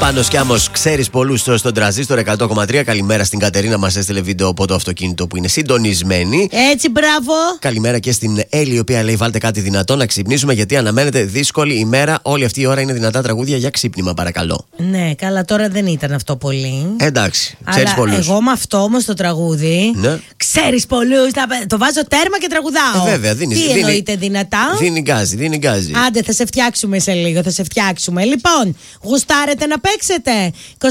Πάνος Κιάμος, ξέρεις πολλούς στον τραζίστορ 100,3. Καλημέρα στην Κατερίνα, μας έστειλε βίντεο από το αυτοκίνητο που είναι συντονισμένη. Έτσι, μπράβο. Καλημέρα και στην Έλλη, η οποία λέει: βάλτε κάτι δυνατό να ξυπνήσουμε, γιατί αναμένεται δύσκολη ημέρα. Όλη αυτή η ώρα είναι δυνατά τραγούδια για ξύπνημα, παρακαλώ. Ναι, καλά, τώρα δεν ήταν αυτό πολύ. Εντάξει, ξέρεις πολλούς. Εγώ με αυτό όμως το τραγούδι. Ναι. Ξέρεις πολλούς. Το βάζω τέρμα και τραγουδάω. Βέβαια, Τι εννοείται δυνατά. Δίνει γκάζι. Άντε, θα σε φτιάξουμε σε λίγο, θα σε φτιάξουμε. Λοιπόν, γουστάρετε να παίξετε. 2310-266-233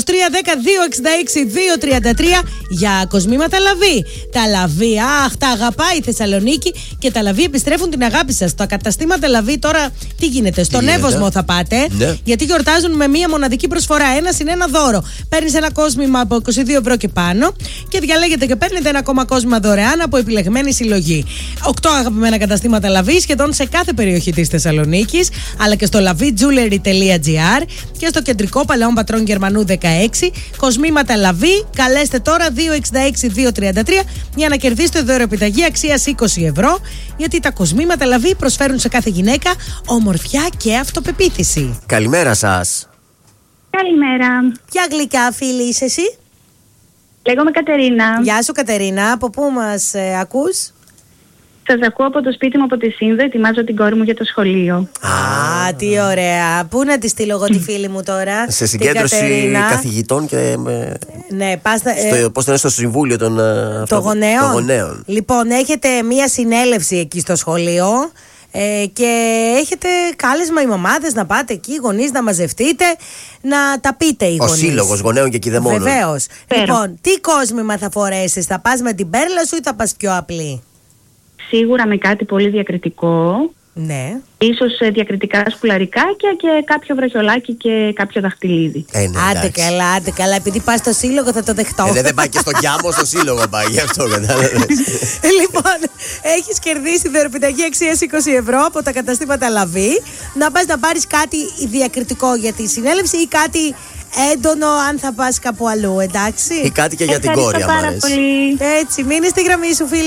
για κοσμήματα Λαβή. Τα Λαβή, αχ, τα αγαπάει η Θεσσαλονίκη και τα Λαβή επιστρέφουν την αγάπη σας. Τα καταστήματα Λαβή τώρα τι γίνεται, στον Εύωσμο θα πάτε. Ναι. Γιατί γιορτάζουν με μία μοναδική προσφορά. Ένα συν ένα δώρο. Παίρνεις ένα κόσμημα από 22 ευρώ και πάνω και διαλέγετε και παίρνετε ένα ακόμα κόσμημα δωρεάν από επιλεγμένη συλλογή. 8 αγαπημένα καταστήματα Λαβή σχεδόν σε κάθε περιοχή της Θεσσαλονίκης, αλλά και στο lavijewelry.gr και στο κεντρικό Παλαιών Πατρών Γερμανού 16. Κοσμήματα Λαβή. Καλέστε τώρα 266-233 για να κερδίσετε δωροεπιταγή αξίας 20 ευρώ. Γιατί τα κοσμήματα Λαβή προσφέρουν σε κάθε γυναίκα ομορφιά και αυτοπεποίθηση. Καλημέρα σας. Καλημέρα. Ποια γλυκιά φίλη είσαι εσύ? Λέγομαι Κατερίνα. Γεια σου Κατερίνα, από πού μας ακούς? Σας ακούω από το σπίτι μου από τη Σύνδο, ετοιμάζω την κόρη μου για το σχολείο. Α, τι ωραία. Πού να τη στείλω εγώ τη φίλη μου τώρα? Σε συγκέντρωση καθηγητών και. Ναι, πώς το είναι, στο συμβούλιο των γονέων. Λοιπόν, έχετε μία συνέλευση εκεί στο σχολείο. Και έχετε κάλεσμα οι μαμάδες να πάτε εκεί, οι γονείς να μαζευτείτε, να τα πείτε οι γονείς. Ο σύλλογος γονέων και κηδεμόνων. Βεβαίως. Λοιπόν, τι κόσμημα θα φορέσεις? Θα πας με την πέρλα σου ή θα πας πιο απλή? Σίγουρα με κάτι πολύ διακριτικό. Ναι. Ίσως διακριτικά σκουλαρικάκια και κάποιο βραχιολάκι και κάποιο δαχτυλίδι. Ναι, άντε καλά, επειδή πας στο σύλλογο θα το δεχτώ. Δεν πάει και στο Κιάμο, στο σύλλογο πάει, γι' αυτό κατάλαβες. Λοιπόν, έχεις κερδίσει δωρεπιταγή αξίας 20 ευρώ από τα καταστήματα Λαβή. Να πας να πάρεις κάτι διακριτικό για τη συνέλευση ή κάτι έντονο αν θα πας κάπου αλλού, εντάξει? Ή κάτι και για την κόρη, πάρα πολύ. Έτσι, μείνε στη γραμμή σου, φίλη.